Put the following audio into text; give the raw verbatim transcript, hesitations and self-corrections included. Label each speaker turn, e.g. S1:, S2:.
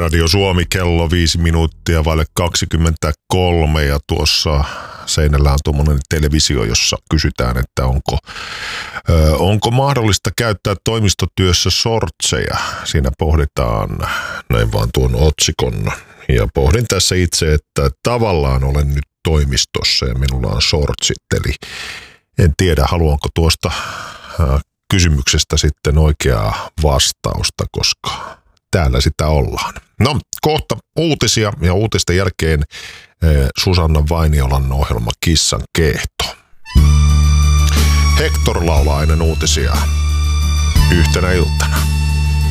S1: Radio Suomi, kello viisi minuuttia vaille kaksikymmentäkolme ja tuossa seinällä on tuommoinen televisio, jossa kysytään, että onko, ö, onko mahdollista käyttää toimistotyössä shortseja. Siinä pohditaan näin vaan tuon otsikon ja pohdin tässä itse, että tavallaan olen nyt toimistossa ja minulla on shortsit, eli en tiedä haluanko tuosta ö, kysymyksestä sitten oikeaa vastausta, koska täällä sitä ollaan. No, kohta uutisia ja uutisten jälkeen eh, Susanna Vainiolan ohjelma Kissan kehto. Hector laulaa ennen uutisia yhtenä iltana.